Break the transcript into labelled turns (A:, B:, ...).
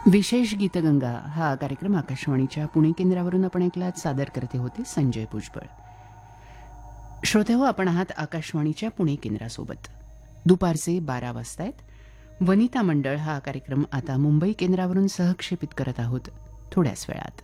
A: विशेष गीतगंगा हा कार्यक्रम आकाशवाणीच्या पुणे केंद्रावरून आपण ऐकलात. सादर करते होते संजय भुजबळ. श्रोतेहो, आपण आहात आकाशवाणीच्या पुणे केंद्रासोबत. दुपारचे 12 वाजतायत. वनिता मंडळ हा कार्यक्रम आता मुंबई केंद्रावरून सहक्षेपित करत आहोत थोड्याच वेळात.